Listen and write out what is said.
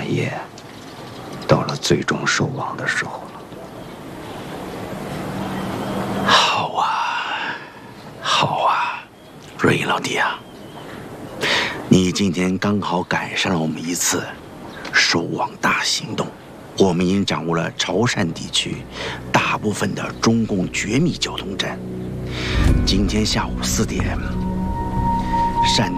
业到了最终收网的时候了。 好啊，好啊，瑞英老弟啊，你今天刚好赶上了我们一次收网大行动。我们已经掌握了潮汕地区大部分的中共绝密交通站。今天下午4点，汕